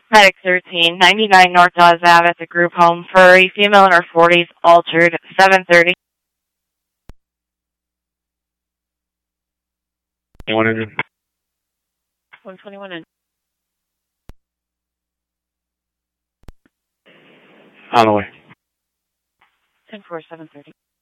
Medic 13, 99 North Dawes Ave at the group home for a female in her 40s, altered, 7:30. Anyone injured? 121 in. On the way. 10-4, 7:30.